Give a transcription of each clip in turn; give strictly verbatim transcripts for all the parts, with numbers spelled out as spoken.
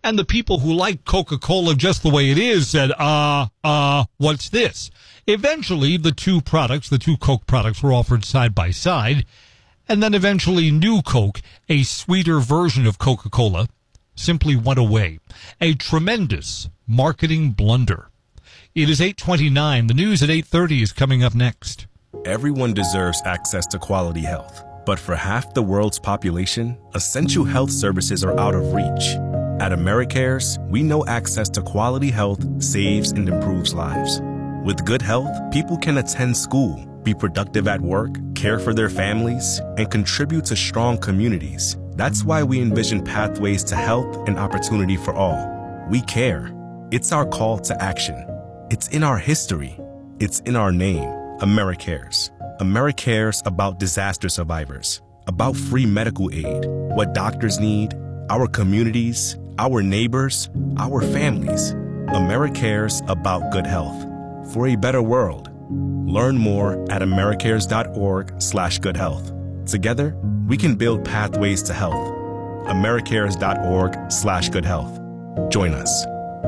And the people who like Coca-Cola just the way it is said, uh, uh, what's this? Eventually, the two products, the two Coke products were offered side by side. And then eventually New Coke, a sweeter version of Coca-Cola, simply went away. A tremendous marketing blunder. It is eight twenty-nine. The news at eight thirty is coming up next. Everyone deserves access to quality health. But for half the world's population, essential health services are out of reach. At AmeriCares, we know access to quality health saves and improves lives. With good health, people can attend school, be productive at work, care for their families, and contribute to strong communities. That's why we envision pathways to health and opportunity for all. We care. It's our call to action. It's in our history. It's in our name. AmeriCares. AmeriCares about disaster survivors, about free medical aid, what doctors need, our communities, our neighbors, our families. AmeriCares about good health. For a better world. Learn more at americares.org slash good health. Together, we can build pathways to health. americares.org slash good health. Join us.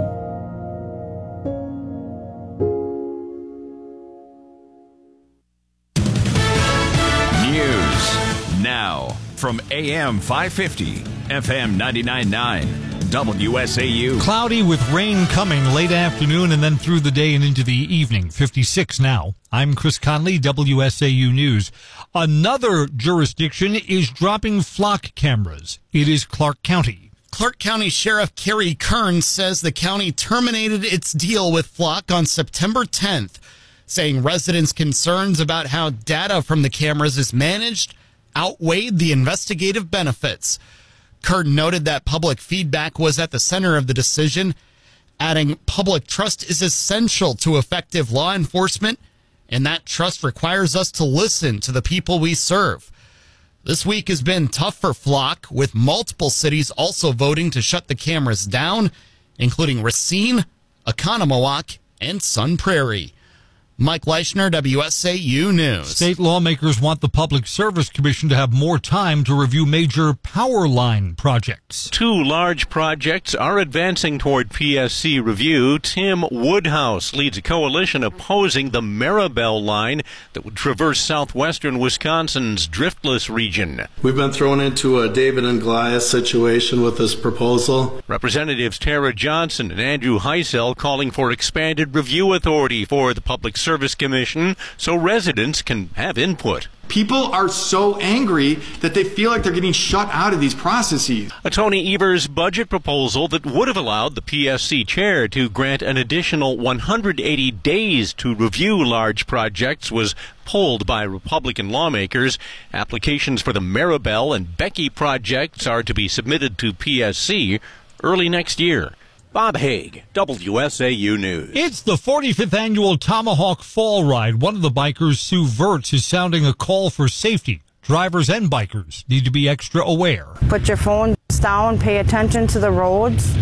News now from A M five fifty, F M ninety-nine point nine, W S A U. Cloudy with rain coming late afternoon and then through the day and into the evening. fifty-six now. I'm Chris Conley, W S A U News. Another jurisdiction is dropping flock cameras. It is Clark County. Clark County Sheriff Kerry Kern says the county terminated its deal with Flock on September tenth, saying residents' concerns about how data from the cameras is managed outweighed the investigative benefits. Kern noted that public feedback was at the center of the decision, adding public trust is essential to effective law enforcement, and that trust requires us to listen to the people we serve. This week has been tough for Flock, with multiple cities also voting to shut the cameras down, including Racine, Oconomowoc, and Sun Prairie. Mike Leischner, W S A U News. State lawmakers want the Public Service Commission to have more time to review major power line projects. Two large projects are advancing toward P S C review. Tim Woodhouse leads a coalition opposing the Maribel line that would traverse southwestern Wisconsin's driftless region. We've been thrown into a David and Goliath situation with this proposal. Representatives Tara Johnson and Andrew Heisel calling for expanded review authority for the Public Service Commission so residents can have input. People are so angry that they feel like they're getting shut out of these processes. A Tony Evers budget proposal that would have allowed the P S C chair to grant an additional one hundred eighty days to review large projects was pulled by Republican lawmakers. Applications for the Maribel and Becky projects are to be submitted to P S C early next year. Bob Haig, W S A U News. It's the forty-fifth annual Tomahawk Fall Ride. One of the bikers, Sue Verts, is sounding a call for safety. Drivers and bikers need to be extra aware. Put your phones down, pay attention to the roads.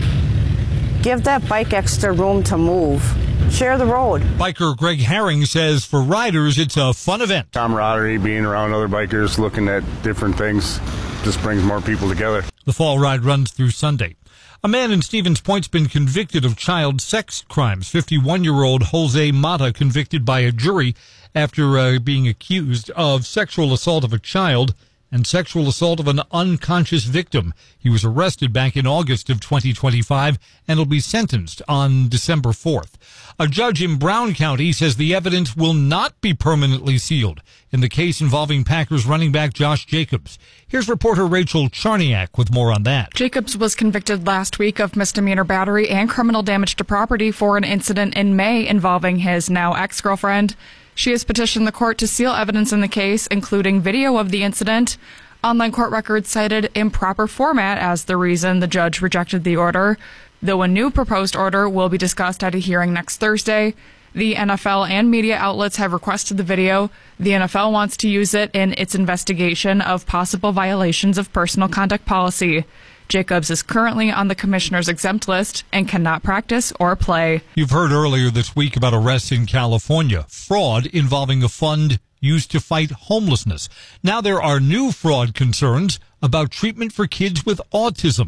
Give that bike extra room to move. Share the road. Biker Greg Herring says for riders, it's a fun event. Camaraderie, being around other bikers, looking at different things, just brings more people together. The Fall Ride runs through Sunday. A man in Stevens Point's been convicted of child sex crimes. fifty-one-year-old Jose Mata convicted by a jury after uh, being accused of sexual assault of a child and sexual assault of an unconscious victim. He was arrested back in August of twenty twenty-five and will be sentenced on December fourth. A judge in Brown County says the evidence will not be permanently sealed in the case involving Packers running back Josh Jacobs. Here's reporter Rachel Charniak with more on that. Jacobs was convicted last week of misdemeanor battery and criminal damage to property for an incident in May involving his now ex-girlfriend. She has petitioned the court to seal evidence in the case, including video of the incident. Online court records cited improper format as the reason the judge rejected the order, though a new proposed order will be discussed at a hearing next Thursday. The N F L and media outlets have requested the video. The N F L wants to use it in its investigation of possible violations of personal conduct policy. Jacobs is currently on the commissioner's exempt list and cannot practice or play. You've heard earlier this week about arrests in California, fraud involving a fund used to fight homelessness. Now there are new fraud concerns about treatment for kids with autism.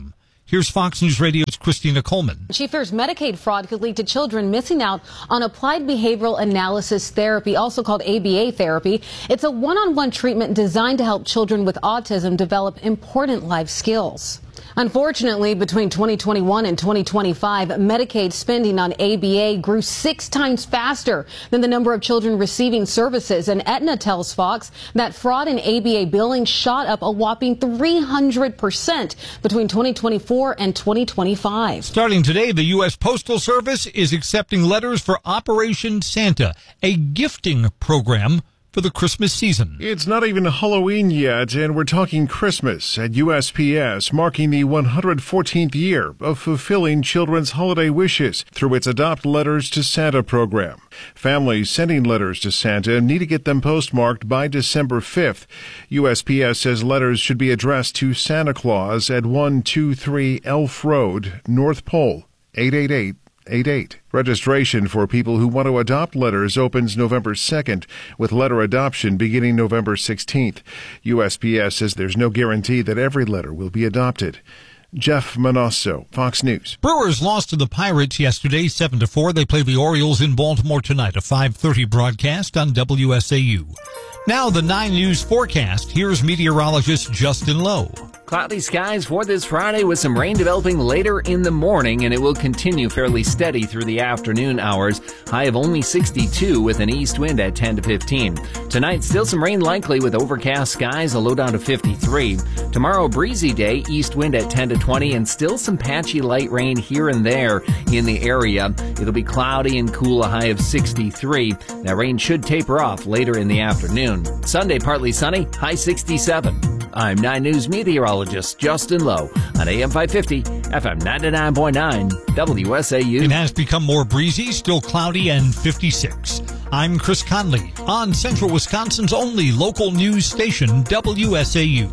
Here's Fox News Radio's Christina Coleman. She fears Medicaid fraud could lead to children missing out on applied behavioral analysis therapy, also called A B A therapy. It's a one-on-one treatment designed to help children with autism develop important life skills. Unfortunately, between twenty twenty-one and twenty twenty-five, Medicaid spending on A B A grew six times faster than the number of children receiving services. And Aetna tells Fox that fraud in A B A billing shot up a whopping three hundred percent between twenty twenty-four and twenty twenty-five. Starting today, the U S Postal Service is accepting letters for Operation Santa, a gifting program for the Christmas season. It's not even Halloween yet, and we're talking Christmas at U S P S, marking the one hundred fourteenth year of fulfilling children's holiday wishes through its Adopt Letters to Santa program. Families sending letters to Santa need to get them postmarked by December fifth. U S P S says letters should be addressed to Santa Claus at one two three Elf Road, North Pole, eight eight eight eight eight. Registration for people who want to adopt letters opens November second, with letter adoption beginning November sixteenth. U S P S says there's no guarantee that every letter will be adopted. Jeff Manasso, Fox News. Brewers lost to the Pirates yesterday, seven to four. They play the Orioles in Baltimore tonight, a five thirty broadcast on W S A U. Now the nine News forecast. Here's meteorologist Justin Lowe. Cloudy skies for this Friday with some rain developing later in the morning, and it will continue fairly steady through the afternoon hours. High of only sixty-two with an east wind at ten to fifteen. Tonight, still some rain likely with overcast skies, a low down to fifty-three. Tomorrow, breezy day, east wind at ten to twenty, and still some patchy light rain here and there in the area. It'll be cloudy and cool, a high of sixty-three. That rain should taper off later in the afternoon. Sunday, partly sunny, high sixty-seven. I'm nine News meteorologist Justin Lowe on A M five fifty, F M ninety-nine point nine, W S A U. It has become more breezy, still cloudy, and fifty-six. I'm Chris Conley on Central Wisconsin's only local news station, W S A U.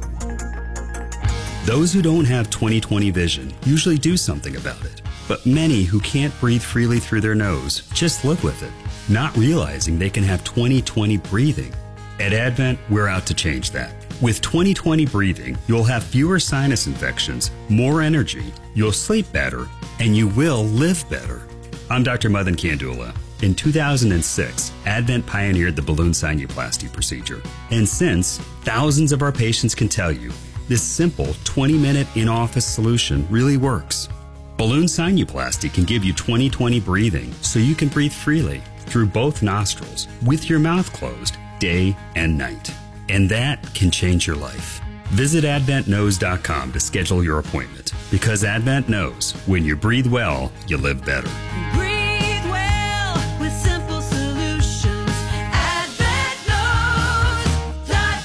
Those who don't have twenty twenty vision usually do something about it. But many who can't breathe freely through their nose just live with it, not realizing they can have twenty twenty breathing. At Advent, we're out to change that. With twenty twenty breathing, you'll have fewer sinus infections, more energy, you'll sleep better, and you will live better. I'm Doctor Madan Kandula. In two thousand six, Advent pioneered the balloon sinuplasty procedure. And since, thousands of our patients can tell you, this simple twenty-minute in-office solution really works. Balloon sinuplasty can give you twenty twenty breathing so you can breathe freely through both nostrils with your mouth closed day and night. And that can change your life. Visit advent knows dot com to schedule your appointment, because Advent knows when you breathe well, you live better. Breathe well with simple solutions. advent knows dot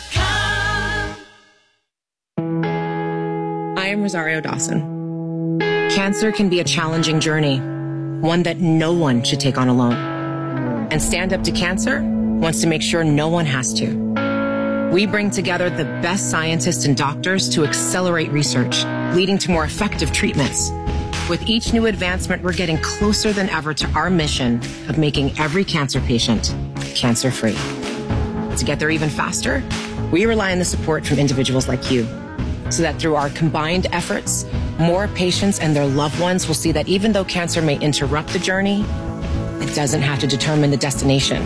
com. I am Rosario Dawson. Cancer can be a challenging journey, one that no one should take on alone. And Stand Up to Cancer wants to make sure no one has to. We bring together the best scientists and doctors to accelerate research, leading to more effective treatments. With each new advancement, we're getting closer than ever to our mission of making every cancer patient cancer-free. To get there even faster, we rely on the support from individuals like you, so that through our combined efforts, more patients and their loved ones will see that even though cancer may interrupt the journey, it doesn't have to determine the destination.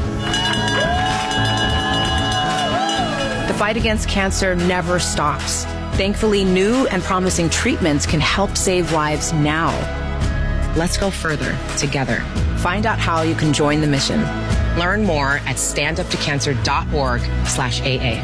The fight against cancer never stops. Thankfully, new and promising treatments can help save lives now. Let's go further together. Find out how you can join the mission. Learn more at stand up to cancer dot org slash A A.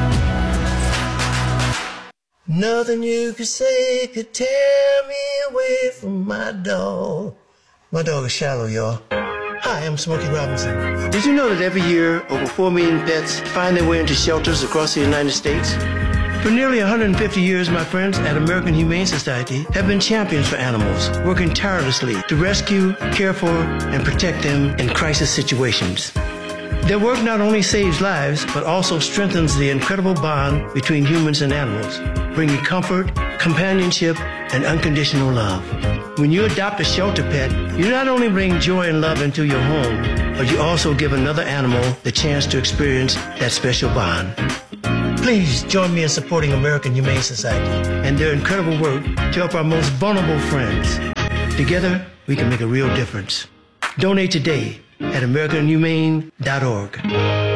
Nothing you could say could tear me away from my dog. My dog is Shallow, y'all. Hi, I'm Smokey Robinson. Did you know that every year, over four million pets find their way into shelters across the United States? For nearly one hundred fifty years, my friends at American Humane Society have been champions for animals, working tirelessly to rescue, care for, and protect them in crisis situations. Their work not only saves lives, but also strengthens the incredible bond between humans and animals, bringing comfort, companionship, and unconditional love. When you adopt a shelter pet, you not only bring joy and love into your home, but you also give another animal the chance to experience that special bond. Please join me in supporting American Humane Society and their incredible work to help our most vulnerable friends. Together, we can make a real difference. Donate today at american humane dot org.